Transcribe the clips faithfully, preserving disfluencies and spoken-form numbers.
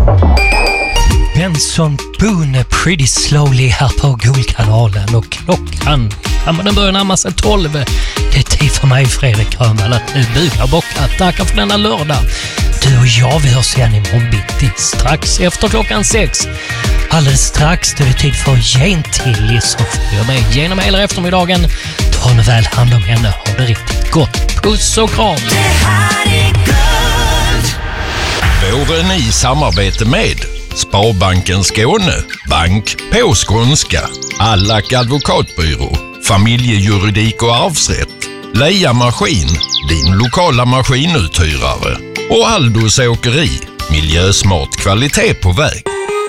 Benson Boone pretty slowly här på Guldkanalen och klockan, ja men den börjar närma sig tolv. Det är tid för mig, Fredrik Krömel, att nu buga och bocka. Tacka för denna lördag. Du och jag, vi hörs igen imorgon bitti strax efter klockan sex. Alldeles strax då är det tid för Jane Tilly som följer med genom hela eftermiddagen. Ta nu väl hand om henne. Ha det riktigt gott. Puss och kram. Det här är Guld. Våren i samarbete med Sparbanken Skåne, Bank på skånska, Allack advokatbyrå, Familjejuridik och arvsrätt, Leia Maskin, din lokala maskinuthyrare och Aldos Åkeri, miljösmart kvalitet på väg.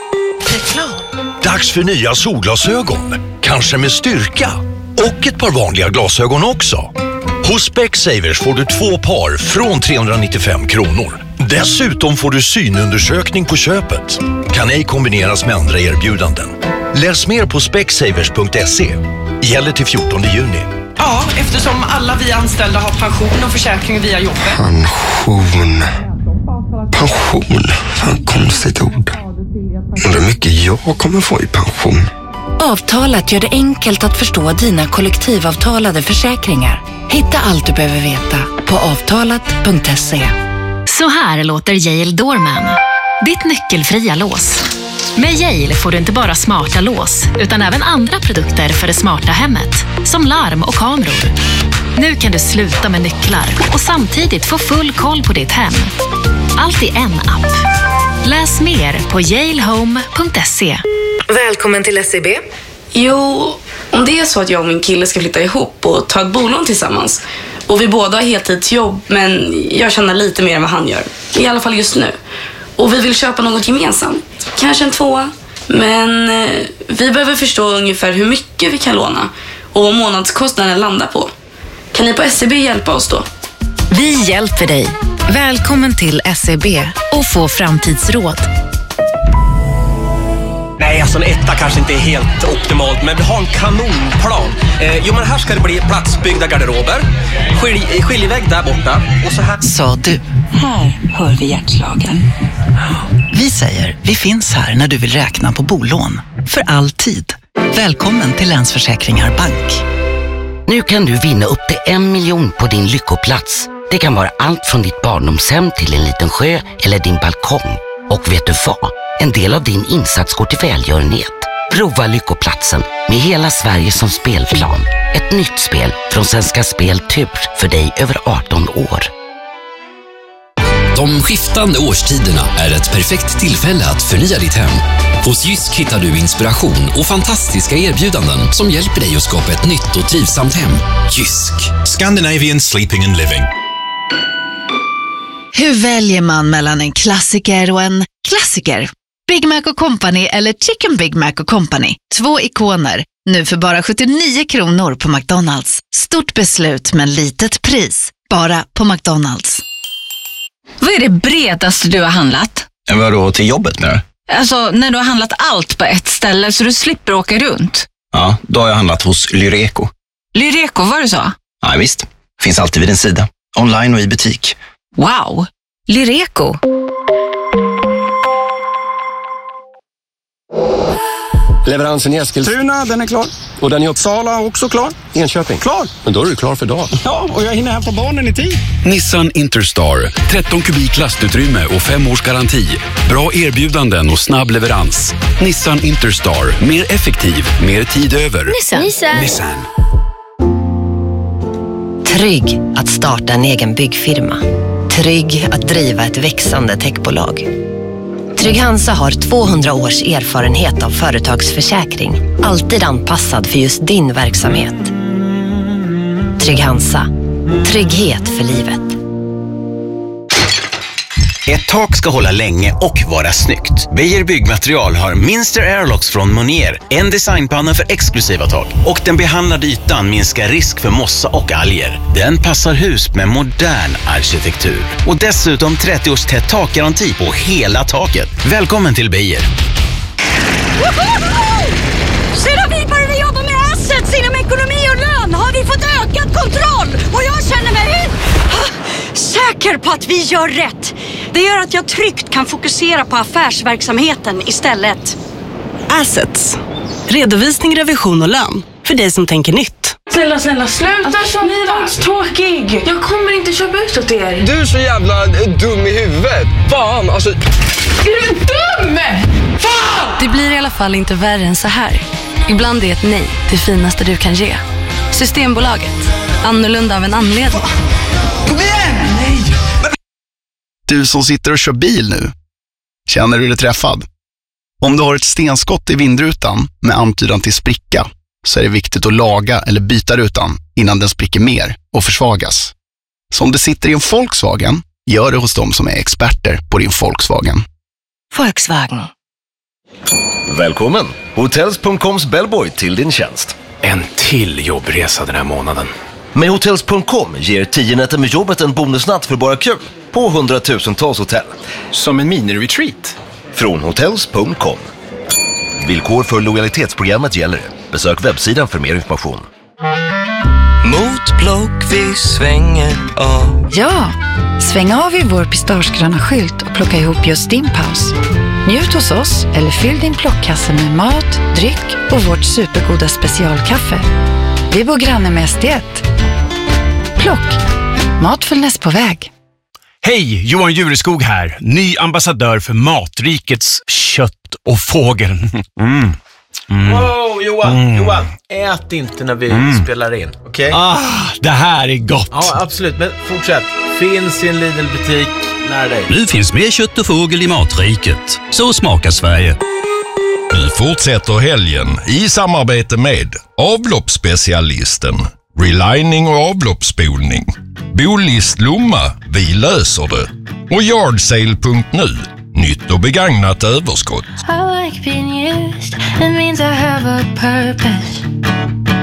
Reklam. Dags för nya solglasögon, kanske med styrka och ett par vanliga glasögon också. Hos Specsavers får du två par från trehundranittiofem kronor. Dessutom får du synundersökning på köpet. Kan ej kombineras med andra erbjudanden. Läs mer på specsavers punkt se. Gäller till fjortonde juni. Ja, eftersom alla vi anställda har pension och försäkring via jobbet. Pension. Pension. Fan, konstigt ord. Undrar hur mycket jag kommer få i pension. Avtalat gör det enkelt att förstå dina kollektivavtalade försäkringar. Hitta allt du behöver veta på avtalat punkt se. Så här låter Yale Doorman. Ditt nyckelfria lås. Med Yale får du inte bara smarta lås utan även andra produkter för det smarta hemmet. Som larm och kameror. Nu kan du sluta med nycklar och samtidigt få full koll på ditt hem. Allt i en app. Läs mer på yale home punkt se. Välkommen till S E B. Jo, om det är så att jag och min kille ska flytta ihop och ta ett bolån tillsammans och vi båda har heltidsjobb men jag tjänar lite mer än vad han gör, i alla fall just nu, och vi vill köpa något gemensamt, kanske en tvåa, men eh, vi behöver förstå ungefär hur mycket vi kan låna och vad månadskostnaden landar på. Kan ni på S E B hjälpa oss då? Vi hjälper dig. Välkommen till S E B och få framtidsråd. Nej, alltså en etta kanske inte är helt optimalt, men vi har en kanonplan. Eh, jo, men här ska det bli platsbyggda garderober, skilj, skiljevägg där borta och så här. Sa du. Här hör vi hjärtslagen. Vi säger, vi finns här när du vill räkna på bolån. För alltid. Välkommen till Länsförsäkringar Bank. Nu kan du vinna upp till en miljon på din lyckoplats. Det kan vara allt från ditt barndomshem till en liten sjö eller din balkong. Och vet du vad? En del av din insats går till välgörenhet. Prova lyckoplatsen med hela Sverige som spelplan. Ett nytt spel från Svenska Spel Tur för dig över arton år. De skiftande årstiderna är ett perfekt tillfälle att förnya ditt hem. Hos Jysk hittar du inspiration och fantastiska erbjudanden som hjälper dig att skapa ett nytt och trivsamt hem. Jysk. Scandinavian Sleeping and Living. Hur väljer man mellan en klassiker och en klassiker? Big Mac och Company eller Chicken Big Mac och Company. Två ikoner. Nu för bara sjuttionio kronor på McDonalds. Stort beslut men litet pris. Bara på McDonalds. Vad är det bredaste du har handlat? Vadå, till jobbet nu? Alltså, när du har handlat allt på ett ställe så du slipper åka runt. Ja, då har jag handlat hos Lyreco. Lyreco, var det så? Ja, visst. Finns alltid vid din sida. Online och i butik. Wow! Lyreco. Leveransen i Eskilstuna, den är klar. Och den i Uppsala också klar. Enköping, klar. Men då är du klar för dagen. Ja, och jag hinner hämta barnen i tid. Nissan Interstar. tretton kubik lastutrymme och fem års garanti. Bra erbjudanden och snabb leverans. Nissan Interstar. Mer effektiv, mer tid över. Nissan. Nissan. Nissan. Trygg att starta en egen byggfirma. Trygg att driva ett växande techbolag. Trygg Hansa har tvåhundra års erfarenhet av företagsförsäkring. Alltid anpassad för just din verksamhet. Trygg Hansa. Trygghet för livet. Ett tak ska hålla länge och vara snyggt. Beijer Byggmaterial har Minster Airlocks från Monier. En designpanna för exklusiva tak. Och den behandlade ytan minskar risk för mossa och alger. Den passar hus med modern arkitektur. Och dessutom trettio års tätt takgaranti på hela taket. Välkommen till Beijer. Sedan vi började jobba med assets inom ekonomi och lön har vi fått ökad kontroll. Och jag känner mig säker på att vi gör rätt. Det gör att jag tryggt kan fokusera på affärsverksamheten istället. Assets. Redovisning, revision och lön. För dig som tänker nytt. Snälla, snälla, sluta alltså, ni var tråkig. Jag kommer inte köpa ut åt er. Du är så jävla dum i huvudet. Fan, alltså... Är du dum? Fan! Det blir i alla fall inte värre än så här. Ibland är ett nej det finaste du kan ge. Systembolaget. Annorlunda av en anledning. Kom igen! Nej! Du som sitter och kör bil nu. Känner du dig träffad? Om du har ett stenskott i vindrutan med antydan till spricka så är det viktigt att laga eller byta rutan innan den spricker mer och försvagas. Så om du sitter i en Volkswagen, gör det hos dem som är experter på din Volkswagen. Volkswagen. Välkommen! Hotels punkt coms bellboy till din tjänst. En till jobbresa den här månaden. Med Hotels punkt com ger tio nätter med jobbet en bonusnatt för bara kul på hundratusentals hotell. Som en mini-retreat. Från Hotels punkt com. Villkor för lojalitetsprogrammet gäller. Besök webbsidan för mer information. Mot block vi svänger av. Ja, sväng av i vår pistagegröna skylt och plocka ihop just din paus. Njut hos oss eller fyll din plockkasse med mat, dryck och vårt supergoda specialkaffe. Vi bor granne med S D ett. Plock. Matfullnäs på väg. Hej, Johan Jureskog här. Ny ambassadör för Matrikets kött och fågel. Mm. Mm. Wow, Johan, Mm. Johan, ät inte när vi Mm. spelar in, okej? Okay? Ah, det här är gott. Ja, absolut, men fortsätt. Finns i en Lidl-butik nära dig. Nu finns mer kött och fågel i Matriket. Så smakar Sverige. Nu fortsätter helgen i samarbete med avloppsspecialisten, relining och avloppsspolning, Bolist Lomma, vi löser det, och yardsale punkt nu, nytt och begagnat överskott. I like being used.